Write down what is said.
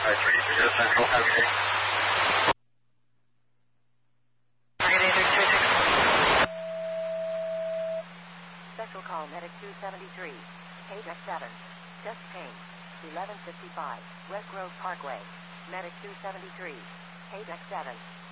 330 Central, have a good day. Central call, Medic 273. Page X7. Chest pain. 1155. West Grove Parkway. Medic 273. Page X7.